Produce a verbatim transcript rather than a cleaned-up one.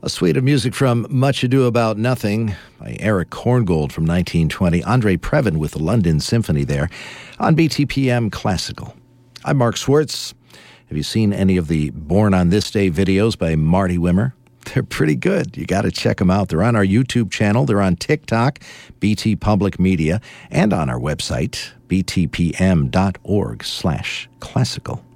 A suite of music from Much Ado About Nothing by Eric Korngold from nineteen twenty. Andre Previn with the London Symphony there on B T P M Classical. I'm Mark Schwartz. Have you seen any of the Born on This Day videos by Marty Wimmer? They're pretty good. You got to check them out. They're on our YouTube channel. They're on TikTok, B T Public Media, and on our website, b t p m dot org slash classical.